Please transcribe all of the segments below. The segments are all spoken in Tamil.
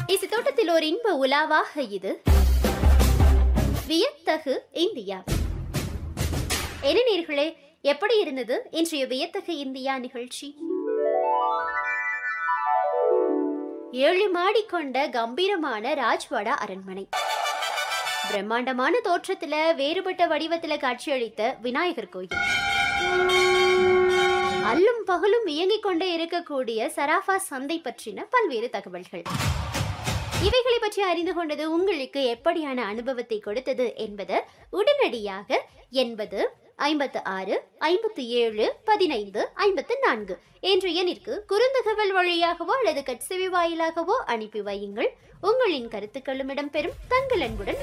இசை தோட்டத்தில் ஒரு இன்ப உலாவாக இது வியத்தகு இந்தியா. என்ன நேயர்களே, எப்படி இருந்தது இன்றைய வியத்தகு இந்தியா நிகழ்ச்சி? 7 மாடி கொண்ட கம்பீரமான ராஜ்வாடா அரண்மனை, பிரம்மாண்டமான தோற்றத்துல வேறுபட்ட வடிவத்துல காட்சியளித்த விநாயகர் கோயில், அல்லும் பகலும் இயங்கிக் கொண்டே இருக்கக்கூடிய சராஃபா சந்தை பற்றின பல்வேறு தகவல்கள். இவைகளை பற்றி அறிந்து கொண்டது உங்களுக்கு எப்படியான அனுபவத்தை கொடுத்தது என்பது உடனடியாக 80 56 57 15 54 என்ற எண்ணிற்கு குறுந்தகவல் வழியாகவோ அல்லது கட்செவி வாயிலாகவோ அனுப்பி வையுங்கள். உங்களின் கருத்துக்களும் இடம்பெறும். தங்கள் அன்புடன்.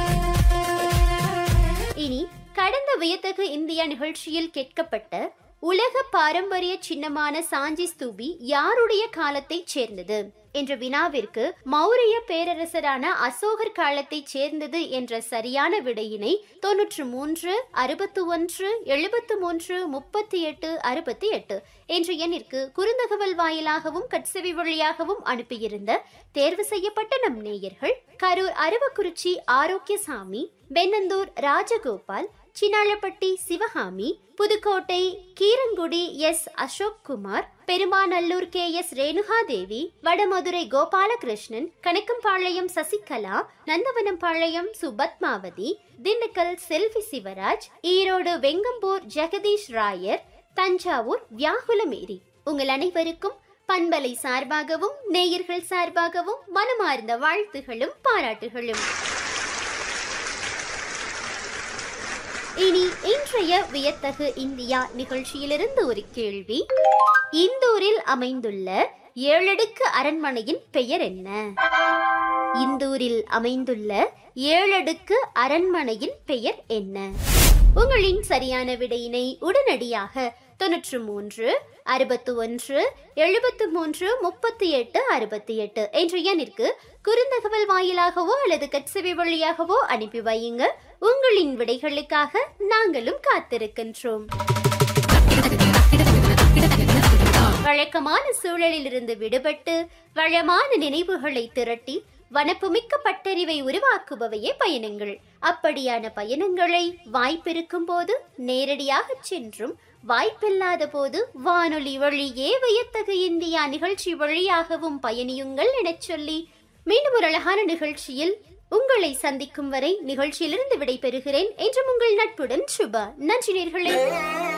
இனி கடந்த வியத்தகு இந்தியா நிகழ்ச்சியில் கேட்கப்பட்ட உலக பாரம்பரிய சின்னமான சாஞ்சி ஸ்தூபி யாருடைய காலத்தை சேர்ந்தது என்ற வினாவிற்கு மௌரிய பேரரசரான அசோகர் காலத்தை சேர்ந்தது என்ற சரியான விடையினை 93 61 73 38 68 என்ற எண்ணிற்கு குறுந்தகவல் வாயிலாகவும் கட்செவி வழியாகவும் அனுப்பியிருந்த தேர்வு செய்யப்பட்ட நம் நேயர்கள் Karur Aravakurichi Arokiasamy, பெண்ணந்தூர் Rajagopal, Chinnalapatti Sivakami, Pudukkottai Keerangudi S Ashok Kumar, Perumanallur K S Renukadevi, Vadamadurai Gopalakrishnan, Kanakkampalayam Sasikala, Nandavanampalayam Subathmavathi, Dindigul செல்வி சிவராஜ், ஈரோடு வெங்கம்பூர் ஜெகதீஷ் ராயர், தஞ்சாவூர் வியாகுலமேரி. உங்கள் அனைவருக்கும் பண்பலை சார்பாகவும் நேயர்கள் சார்பாகவும் மனமார்ந்த வாழ்த்துகளும் பாராட்டுகளும். இனி இன்றைய வியத்தகு இந்தியா நிகழ்ச்சியிலிருந்து ஒரு கேள்வி. இந்தூரில் அமைந்துள்ள 7 அடுக்கு அரண்மனையின் பெயர் என்ன? இந்தூரில் அமைந்துள்ள 7 அடுக்கு அரண்மனையின் பெயர் என்ன? உங்களின் சரியான விடையினை உடனடியாக 93 61 73 38 68 என்ற எண்ணிற்கு குறுந்தகவல் வாயிலாகவோ அல்லது கட்செவி வழியாகவோ அனுப்பி வையுங்க. உங்களின் விடைகளுக்காக நாங்களும் காத்திருக்கின்றோம். வழக்கமான சூழலில் இருந்து விடுபட்டு வளமான நினைவுகளை திரட்டி வனப்புமிக்க பட்டறிவை உருவாக்குபவையே பயணங்கள். அப்படியான பயணங்களை வாய்ப்பிருக்கும் போது நேரடியாக சென்றும், வாய்ப்பில்லாத போது வானொலி வழியே வியத்தகு இந்தியா நிகழ்ச்சி வழியாகவும் பயணியுங்கள் எனச் சொல்லி மீண்டும் ஒரு அழகான நிகழ்ச்சியில் உங்களை சந்திக்கும் வரை நிகழ்ச்சியிலிருந்து விடைபெறுகிறேன். என்றும் உங்கள் நட்புடன் சுபா. நன்றி நேயர்களே.